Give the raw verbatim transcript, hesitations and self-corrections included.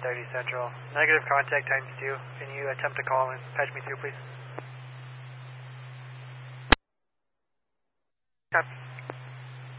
thirty Central. Negative contact times two. Can you attempt to call and patch me through, please? Copy.